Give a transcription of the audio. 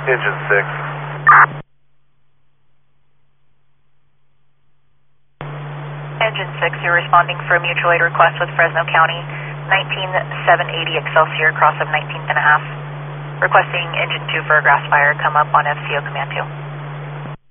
Engine 6. Engine 6, you're responding for a mutual aid request with Fresno County, 19780 Excelsior, cross of 19th and a half. Requesting engine 2 for a grass fire, come up on FCO command 2.